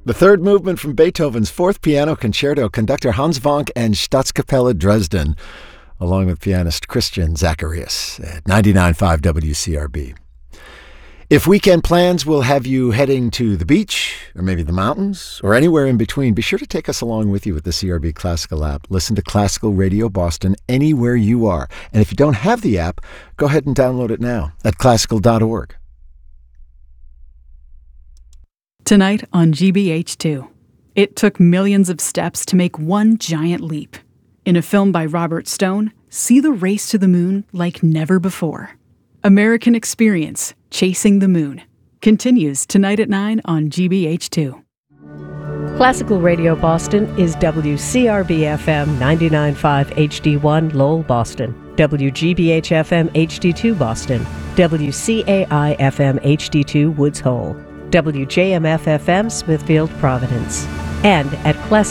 The third movement from Beethoven's Fourth Piano Concerto, conductor Hans Wank and Staatskapelle Dresden, along with pianist Christian Zacharias at 99.5 WCRB. If weekend plans will have you heading to the beach, or maybe the mountains, or anywhere in between, be sure to take us along with you with the CRB Classical app. Listen to Classical Radio Boston anywhere you are. And if you don't have the app, go ahead and download it now at classical.org. Tonight on GBH2, it took millions of steps to make one giant leap. In a film by Robert Stone, see the race to the moon like never before. American Experience, Chasing the Moon, continues tonight at 9 on GBH2. Classical Radio Boston is WCRB-FM 99.5 HD1 Lowell, Boston, WGBH-FM HD2 Boston, WCAI-FM HD2 Woods Hole, WJMF-FM Smithfield, Providence, and at